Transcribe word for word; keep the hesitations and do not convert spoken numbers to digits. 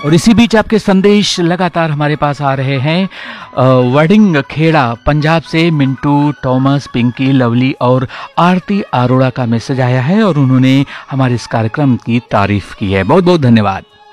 और इसी बीच आपके संदेश लगातार हमारे पास आ रहे हैं। वडिंग खेड़ा पंजाब से मिंटू, टॉमस, पिंकी, लवली और आरती अरोड़ा का मैसेज आया है और उन्होंने हमारे इस कार्यक्रम की तारीफ की है। बहुत बहुत धन्यवाद।